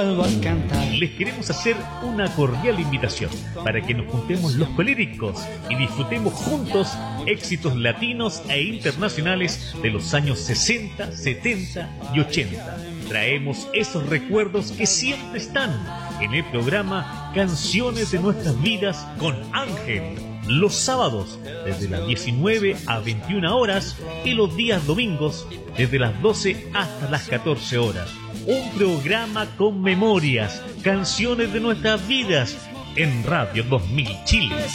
Les queremos hacer una cordial invitación para que nos juntemos los coléricos y disfrutemos juntos éxitos latinos e internacionales de los años 60, 70 y 80. Traemos esos recuerdos que siempre están en el programa Canciones de Nuestras Vidas con Ángel. Los sábados desde las 19 a 21 horas y los días domingos desde las 12 hasta las 14 horas. Un programa con memorias, canciones de nuestras vidas en Radio 2000 Chile.